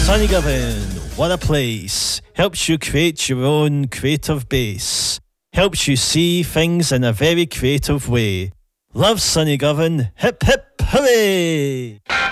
Sunny Govan, what a place. Helps you create your own creative base. Helps you see things in a very creative way. Love Sunny Govan. Hip hip hooray!